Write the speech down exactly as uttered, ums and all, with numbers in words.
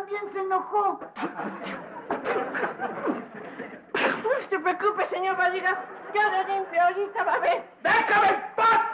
también se enojó. No se preocupe, señor Barriga. Yo le limpio ahorita, va a ver. ¡Déjame en paz!